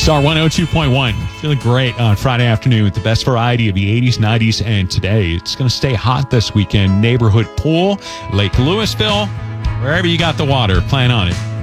Star 102.1. Feeling great on Friday afternoon with the best variety of the 80s, 90s, and today. It's going to stay hot this weekend. Neighborhood pool, Lake Louisville, wherever you got the water, plan on it.